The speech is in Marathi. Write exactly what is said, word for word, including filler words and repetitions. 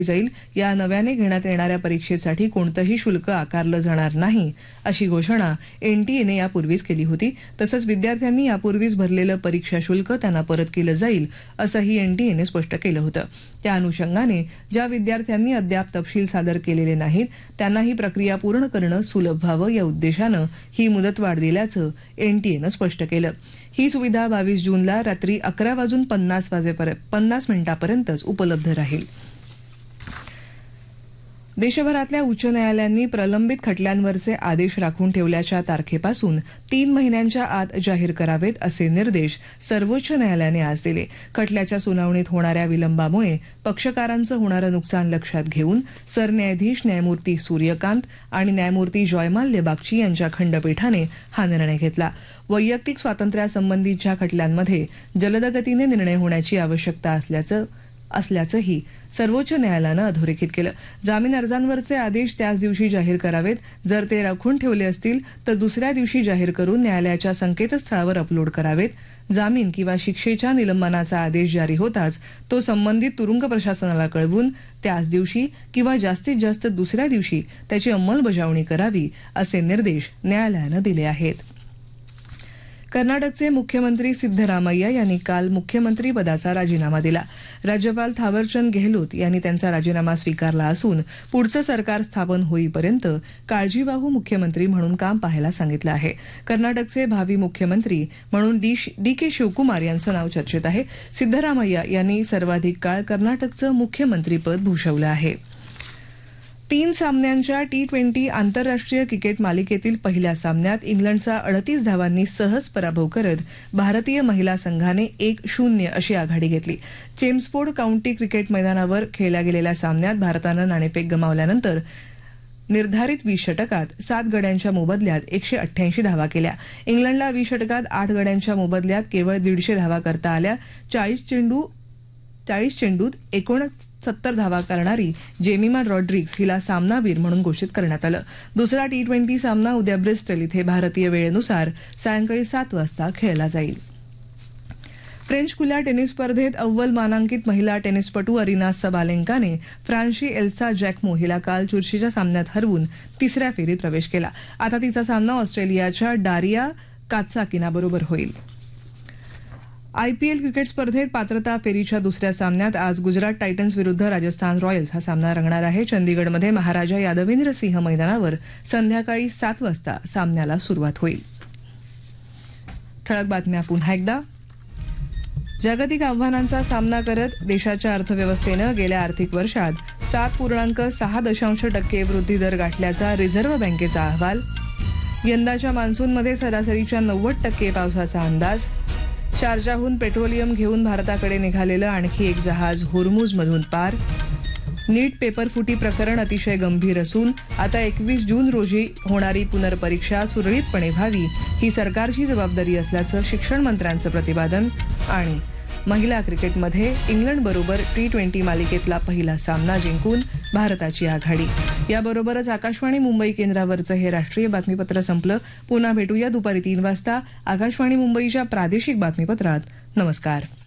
जाईल. या नव्याने घेण्यात येणाऱ्या परीक्षेसाठी कोणतंही शुल्क आकारलं जाणार नाही अशी घोषणा एनटीएने यापूर्वीच केली होती. तसंच विद्यार्थ्यांनी यापूर्वीच भरलेलं परीक्षा शुल्क त्यांना परत केलं जाईल असंही एनटीएने स्पष्ट केलं होतं. त्या अनुषंगाने ज्या विद्यार्थ्यांनी अद्याप तपशील सादर केलेले नाहीत त्यांना ही प्रक्रिया पूर्ण करणं सुलभ व्हावं या उद्देशानं ही मुदतवाढ दिल्याचं एनटीएनं स्पष्ट केलं. ही सुविधा बावीस जूनला रात्री अकरा वाजून पन्नास वाजेपर्यंत पन्नास मिनिटांपर्यंतच उपलब्ध राहील. देशभरातल्या उच्च न्यायालयांनी प्रलंबित खटल्यांवरचे आदेश राखून ठेवल्याच्या तारखेपासून तीन महिन्यांच्या आत जाहीर करावेत असे निर्देश सर्वोच्च न्यायालयाने आज दिले. खटल्याच्या सुनावणीत होणाऱ्या विलंबामुळे पक्षकारांचं होणारं नुकसान लक्षात घेऊन सरन्यायाधीश न्यायमूर्ती सूर्यकांत आणि न्यायमूर्ती जयमाल्य बागची यांच्या खंडपीठाने हा निर्णय घेतला. वैयक्तिक स्वातंत्र्यासंबंधीच्या खटल्यांमध्ये जलदगतीने निर्णय होण्याची आवश्यकता असल्याचं असल्याचंही सर्वोच्च न्यायालयानं अधोरेखित केलं. जामीन अर्जांवरचे आदेश त्याच दिवशी जाहीर करावेत. जर ते राखून ठेवले असतील तर दुसऱ्या दिवशी जाहीर करून न्यायालयाच्या संकेतस्थळावर अपलोड करावेत. जामीन किंवा शिक्षेच्या निलंबनाचा आदेश जारी होताच तो संबंधित तुरुंग प्रशासनाला कळवून त्याच दिवशी किंवा जास्तीत जास्त दुसऱ्या दिवशी त्याची अंमलबजावणी करावी असे निर्देश न्यायालयानं दिले आहेत. कर्नाटकचे मुख्यमंत्री सिद्धरामय्या यांनी काल मुख्यमंत्री पदाचा राजीनामा दिला. राज्यपाल थावरचंद गेहलोत यांनी त्यांचा राजीनामा स्वीकारला असून पुढचं सरकार स्थापन होईपर्यंत काळजीवाहू मुख्यमंत्री म्हणून काम पाहायला सांगितलं आहे. कर्नाटकचे भावी मुख्यमंत्री म्हणून डी के शिवकुमार यांचं नाव चर्चेत आहे. सिद्धरामय्या यांनी सर्वाधिक काळ कर्नाटकचं मुख्यमंत्रीपद भूषवलं आहे. तीन सामन्यांच्या टी ट्वेंटी आंतरराष्ट्रीय क्रिकेट मालिकेतील पहिल्या सामन्यात इंग्लंडचा अडतीस धावांनी सहज पराभव करत भारतीय महिला संघाने एक शून्य अशी आघाडी घेतली. चेम्सफोर्ड काउंटी क्रिकेट मैदानावर खेळल्या गेलेल्या सामन्यात भारतानं नाणेफेक गमावल्यानंतर निर्धारित वीस षटकात सात गड्यांच्या मोबदल्यात एकशे अठ्ठ्याऐंशी धावा केल्या. इंग्लंडला वीस षटकात आठ गड्यांच्या मोबदल्यात केवळ दीडशे धावा करता आल्या. चाळीस चेंडू चाळीस चेंडूत एकोणसत्तर धावा करणारी जेमिमा रॉड्रिग्स हिला सामनावीर म्हणून घोषित करण्यात आलं. दुसरा टी ट्वेंटी सामना उद्या ब्रिस्टल इथे भारतीय वेळेनुसार सायंकाळी सात वाजता खेळला जाईल. फ्रेंच खुल्या टेनिस स्पर्धेत अव्वल मानांकित महिला टेनिसपटू अरिना सबालेंकाने फ्रान्सची एल्सा जॅकमो हिला काल चुरशीच्या सामन्यात हरवून तिसऱ्या फेरीत प्रवेश केला. आता तिचा सामना ऑस्ट्रेलियाच्या डारिया कात्साकिनाबरोबर होईल. आयपीएल क्रिकेट स्पर्धेत पात्रता फेरीच्या दुसऱ्या सामन्यात आज गुजरात टायटन्स विरुद्ध राजस्थान रॉयल्स हा सामना रंगणार आहे. चंदीगडमध्ये महाराजा यादवेंद्र सिंह मैदानावर संध्याकाळी सात वाजता सामन्याला सुरुवात होईल. ठळक बातम्या पुन्हा एकदा. जागतिक आव्हानांचा सामना करत देशाच्या अर्थव्यवस्थेनं गेल्या आर्थिक वर्षात सात पूर्णांक सहा दशांश टक्के वृद्धी दर गाठल्याचा रिझर्व्ह बँकेचा अहवाल. यंदाच्या मान्सूनमध्ये सरासरीच्या नव्वद टक्के पावसाचा अंदाज. शारजाहून पेट्रोलियम घेऊन भारताकडे निघालेलं आणखी एक जहाज होर्मुझमधून पार. नीट पेपरफुटी प्रकरण अतिशय गंभीर असून आता एकवीस जून रोजी होणारी पुनर्परीक्षा सुरळीतपणे व्हावी ही सरकारची जबाबदारी असल्याचं शिक्षण मंत्र्यांचं प्रतिपादन. आणि महिला क्रिकेटमध्ये इंग्लंडबरोबर टी ट्वेंटी मालिकेतला पहिला सामना जिंकून भारताची आघाडी. याबरोबरच आकाशवाणी मुंबई केंद्रावरचं हे राष्ट्रीय बातमीपत्र संपलं. पुन्हा भेटूया दुपारी तीन वाजता आकाशवाणी मुंबईच्या प्रादेशिक बातमीपत्रात. नमस्कार.